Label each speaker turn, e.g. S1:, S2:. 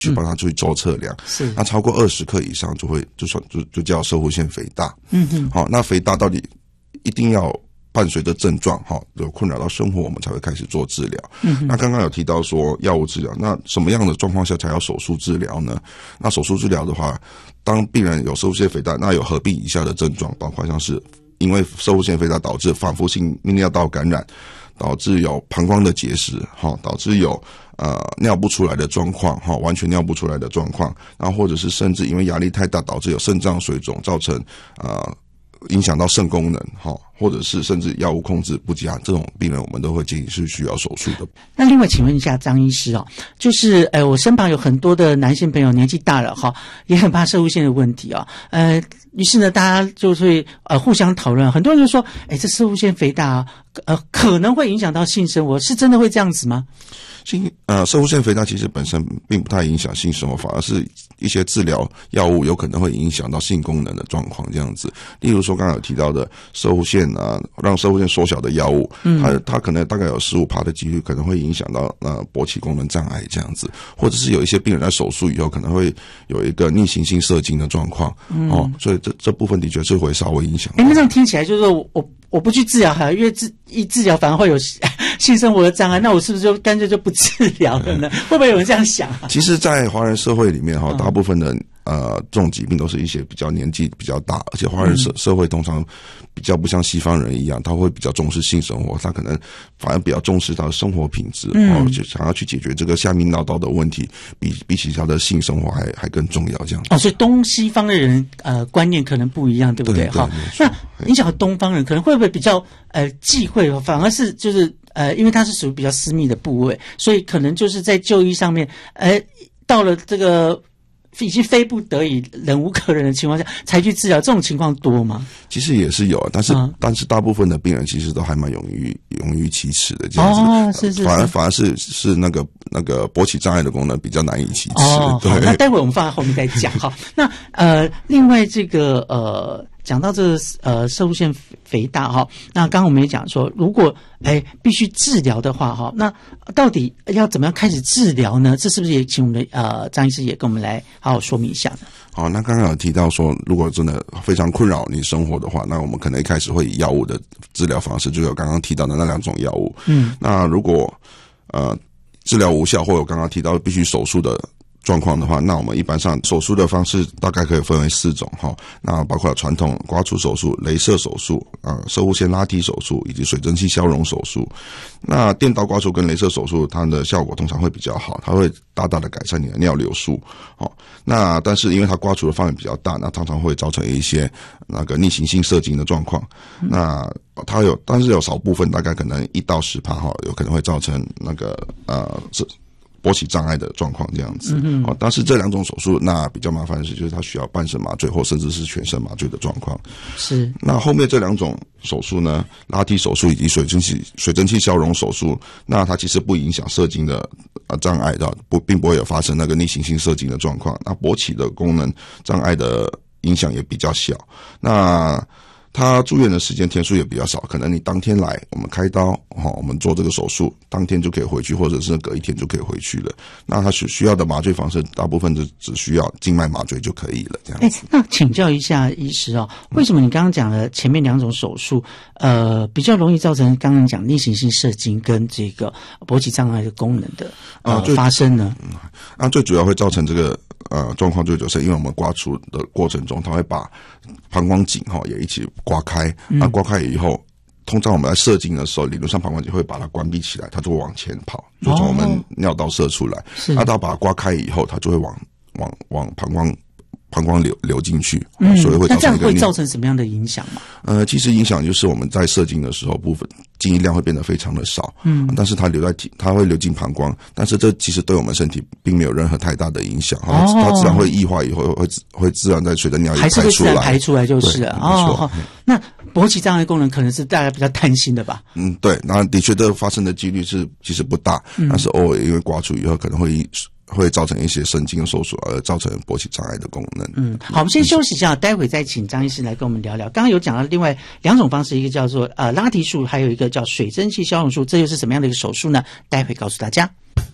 S1: 去帮他去做测量，是那超过20克以上就叫攝護腺肥大。好，那肥大到底一定要伴随着症状有困扰到生活，我们才会开始做治疗。那刚刚有提到说药物治疗，那什么样的状况下才要手术治疗呢？那手术治疗的话，当病人有攝護腺肥大，那有合并以下的症状，包括像是因为攝護腺肥大导致反复性泌尿道感染，导致有膀胱的结石，导致有尿不出来的状况，完全尿不出来的状况，然后或者是甚至因为压力太大导致有肾脏水肿，造成影响到肾功能，或者是甚至药物控制不佳，这种病人我们都会建议是需要手术的。
S2: 那另外请问一下张医师就是我身旁有很多的男性朋友年纪大了也很怕攝護腺的问题于是呢大家就会互相讨论，很多人就说这攝護腺肥大可能会影响到性生活，是真的会这样子吗？
S1: 攝護腺肥大其实本身并不太影响性生活，反而是一些治疗药物有可能会影响到性功能的状况这样子。例如说刚才有提到的攝護腺让攝護腺缩小的药物，它可能大概有15%的几率可能会影响到勃起功能障碍这样子，或者是有一些病人在手术以后可能会有一个逆行性射精的状况，所以这部分的确是会稍微影响。
S2: 那这样听起来就是说我不去治疗好了，因为治疗反而会有性生活的障碍，那我是不是就干脆就不治疗了呢？会不会有人这样想
S1: 其实在华人社会里面大部分的这种疾病都是一些比较年纪比较大，而且华人社会通常比较不像西方人一样，他会比较重视性生活，他可能反而比较重视他的生活品质，就想要去解决这个下泌尿道的问题，比起他的性生活还更重要这样。
S2: 所以东西方的人观念可能不一样，对不对？那你讲东方人可能会不会比较忌讳，反而是就是因为它是属于比较私密的部位，所以可能就是在就医上面到了这个已经非不得已忍无可忍的情况下才去治疗，这种情况多吗？
S1: 其实也是有，但是大部分的病人其实都还蛮勇于启齿的这样子。是反而是那个勃起障碍的功能比较难以启齿。对，
S2: 那待会我们放在后面再讲。好，那另外这个讲到这个攝護腺肥大那刚刚我们也讲说，如果必须治疗的话那到底要怎么样开始治疗呢？这是不是也请我们的张医师也跟我们来好好说明一下呢？
S1: 好，那刚刚有提到说，如果真的非常困扰你生活的话，那我们可能一开始会以药物的治疗方式，就有刚刚提到的那2种药物。那如果治疗无效，或有刚刚提到必须手术的状况的话，那我们一般上手术的方式大概可以分为4种那包括传统刮除手术、雷射手术、攝護腺拉提手术以及水蒸气消融手术。那电刀刮除跟雷射手术它的效果通常会比较好，它会大大的改善你的尿流速那但是因为它刮除的范围比较大，那常常会造成一些那个逆行性射精的状况。那但是有少部分大概可能1到10%有可能会造成那个勃起障碍的状况这样子。但是这2种手术那比较麻烦的是，就是它需要半身麻醉或甚至是全身麻醉的状况。是。那后面这2种手术呢，拉提手术以及水蒸气消融手术，那它其实不影响射精的障碍的，并不会有发生那个逆行性射精的状况。那勃起的功能障碍的影响也比较小。那他住院的时间天数也比较少，可能你当天来，我们开刀，我们做这个手术，当天就可以回去，或者是隔1天就可以回去了。那他需要的麻醉方式，大部分只需要静脉麻醉就可以了，这样子。
S2: 那请教一下医师为什么你刚刚讲的前面2种手术，比较容易造成刚刚讲逆行性射精跟这个勃起障碍的功能的发生呢？
S1: 最主要会造成这个状况最就是因为我们刮除的过程中，它会把膀胱颈也一起刮开。那刮开以后，通常我们在射精的时候，理论上膀胱颈会把它关闭起来，它就会往前跑，就从我们尿道射出来。那它把它刮开以后，它就会往膀胱流进去，所以会造成一个。那
S2: 这样会造成什么样的影响吗？
S1: 其实影响就是我们在射精的时候，部分精液量会变得非常的少，但是它会流进膀胱，但是这其实对我们身体并没有任何太大的影响，它自然会异化以后会自然在随着尿液排出来，还是会自然排出来
S2: 就是了。没错。那勃起障碍功能可能是大家比较担心的吧？
S1: 对，那的确这发生的几率其实不大，但是偶尔因为刮除以后可能会造成一些神经受损而造成勃起障碍的功能。
S2: 好，我们先休息一下，待会再请张医师来跟我们聊聊。刚刚有讲到另外2种方式，一个叫做拉提术，还有一个叫水蒸气消融术，这又是什么样的一个手术呢？待会告诉大家。